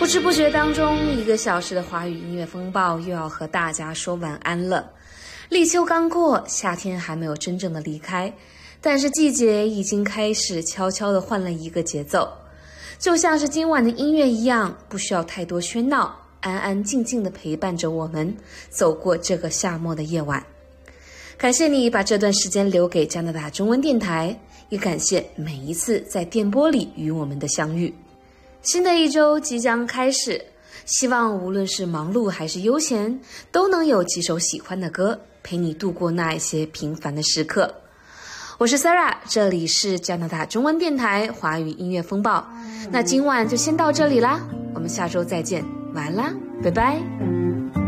不知不觉当中，1个小时的华语音乐风暴又要和大家说晚安了。立秋刚过，夏天还没有真正的离开，但是季节已经开始悄悄地换了一个节奏，就像是今晚的音乐一样，不需要太多喧闹，安安静静地陪伴着我们走过这个夏末的夜晚。感谢你把这段时间留给加拿大中文电台，也感谢每一次在电波里与我们的相遇。新的一周即将开始，希望无论是忙碌还是悠闲，都能有几首喜欢的歌陪你度过那一些平凡的时刻。我是 Sarah， 这里是加拿大中文电台华语音乐风暴。那今晚就先到这里啦，我们下周再见，晚安啦，拜拜。